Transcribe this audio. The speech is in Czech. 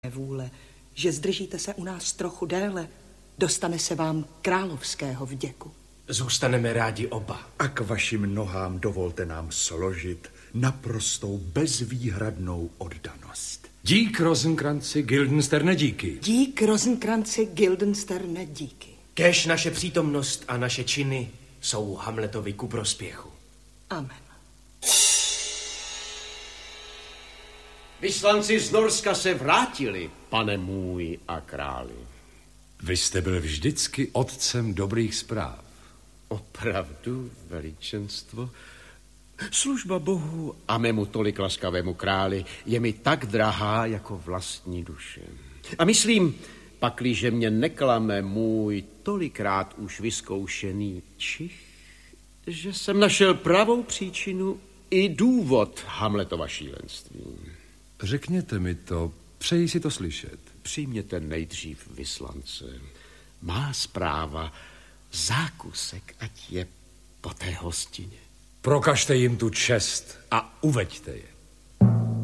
vůle, že zdržíte se u nás trochu déle, dostane se vám královského vděku. Zůstaneme rádi oba. A k vašim nohám dovolte nám složit naprostou bezvýhradnou oddanost. Dík, Rosenkranci, Guildensterne, díky. Dík, Rosenkranci, Guildensterne, díky. Kéž naše přítomnost a naše činy jsou Hamletovi ku prospěchu. Amen. Vyslanci z Norska se vrátili, pane můj a králi. Vy jste byl vždycky otcem dobrých zpráv. Opravdu, veličenstvo? Služba Bohu a mému tolik laskavému králi je mi tak drahá jako vlastní duše. A myslím, pakliže mě neklame můj tolikrát už vyzkoušený čich, že jsem našel pravou příčinu i důvod Hamletova šílenství. Řekněte mi to, přeji si to slyšet. Přijměte nejdřív vyslance. Má zpráva, zákusek, ať je po té hostině. Prokažte jim tu čest a uveďte je.